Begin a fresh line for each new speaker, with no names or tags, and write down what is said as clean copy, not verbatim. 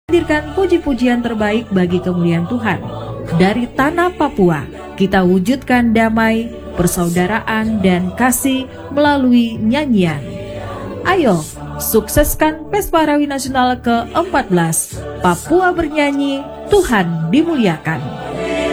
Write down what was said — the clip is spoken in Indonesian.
Hadirkan puji-pujian terbaik bagi kemuliaan Tuhan. Dari tanah Papua, kita wujudkan damai, persaudaraan, dan kasih melalui nyanyian. Ayo, sukseskan Pesparawi Nasional ke-14. Papua bernyanyi, Tuhan dimuliakan.